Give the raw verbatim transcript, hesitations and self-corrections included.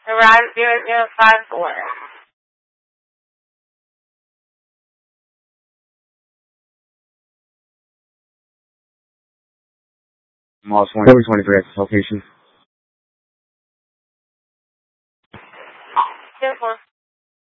Around zero zero five four. Mall twenty-three twenty-three at this location. Zero four.